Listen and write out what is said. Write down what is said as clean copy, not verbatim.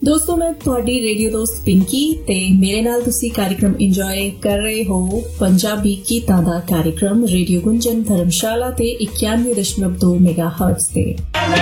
ਦੋਸਤੋ ਮੈਂ ਤੁਹਾਡੀ ਰੇਡੀਓ ਦੋਸਤ ਪਿੰਕੀ ਤੇ ਮੇਰੇ ਨਾਲ ਤੁਸੀਂ कार्यक्रम ਇੰਜੋਏ ਕਰ ਰਹੇ ਹੋ ਪੰਜਾਬੀ ਗੀਤਾਂ ਦਾ कार्यक्रम ਰੇਡੀਓ ਗੁੰਜਨ ਧਰਮਸ਼ਾਲਾ ਤੇ 91.2 ਮੈਗਾਹਰਟਜ਼ ਤੇ।